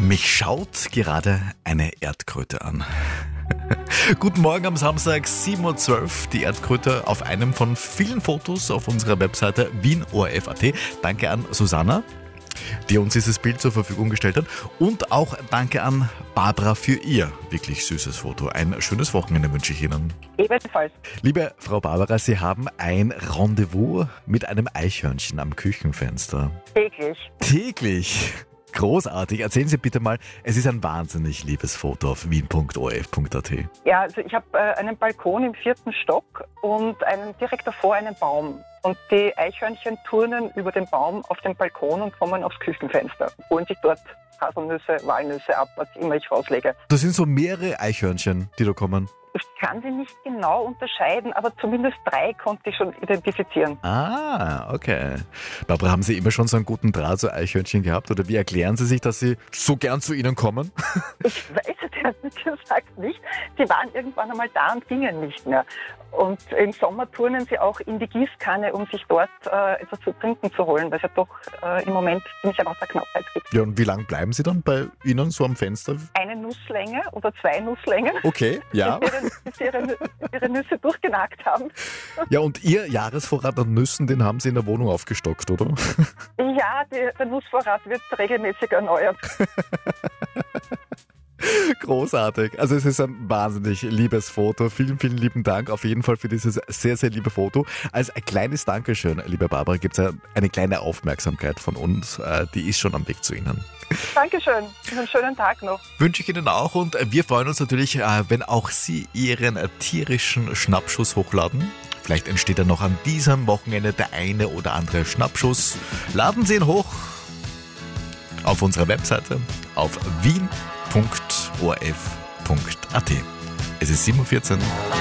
Mich schaut gerade eine Erdkröte an. Guten Morgen am Samstag, 7.12 Uhr. Die Erdkröte auf einem von vielen Fotos auf unserer Webseite wienorf.at. Danke an Susanna, die uns dieses Bild zur Verfügung gestellt hat. Und auch danke an Barbara für ihr wirklich süßes Foto. Ein schönes Wochenende wünsche ich Ihnen. Ebenfalls. Liebe Frau Barbara, Sie haben ein Rendezvous mit einem Eichhörnchen am Küchenfenster. Täglich? Großartig. Erzählen Sie bitte mal, es ist ein wahnsinnig liebes Foto auf wien.orf.at. Ja, also ich habe einen Balkon im 4. Stock und direkt davor einen Baum. Und die Eichhörnchen turnen über den Baum auf den Balkon und kommen aufs Küchenfenster. Holen sich dort Haselnüsse, Walnüsse ab, was immer ich rauslege. Das sind so mehrere Eichhörnchen, die da kommen. Ich kann sie nicht genau unterscheiden, aber zumindest 3 konnte ich schon identifizieren. Ah, okay. Barbara, haben Sie immer schon so einen guten Draht zu Eichhörnchen gehabt? Oder wie erklären Sie sich, dass sie so gern zu Ihnen kommen? Ich weiß es ehrlich gesagt nicht. Sie waren irgendwann einmal da und gingen nicht mehr. Und im Sommer turnen sie auch in die Gießkanne, um sich dort etwas zu trinken zu holen, weil es ja doch im Moment ziemlich eine Wasserknappheit gibt. Ja, und wie lange bleiben Sie dann bei Ihnen so am Fenster? Eine Nusslänge oder 2 Nusslängen. Okay, ja. Bis sie ihre Nüsse durchgenagt haben. Ja, und Ihr Jahresvorrat an Nüssen, den haben Sie in der Wohnung aufgestockt, oder? Ja, der Nussvorrat wird regelmäßig erneuert. Großartig. Also es ist ein wahnsinnig liebes Foto. Vielen, vielen lieben Dank auf jeden Fall für dieses sehr, sehr liebe Foto. Als ein kleines Dankeschön, liebe Barbara, gibt es eine kleine Aufmerksamkeit von uns. Die ist schon am Weg zu Ihnen. Dankeschön. Einen schönen Tag noch. Wünsche ich Ihnen auch und wir freuen uns natürlich, wenn auch Sie Ihren tierischen Schnappschuss hochladen. Vielleicht entsteht dann noch an diesem Wochenende der eine oder andere Schnappschuss. Laden Sie ihn hoch auf unserer Webseite auf wien.orf.at. Es ist 7.14 Uhr.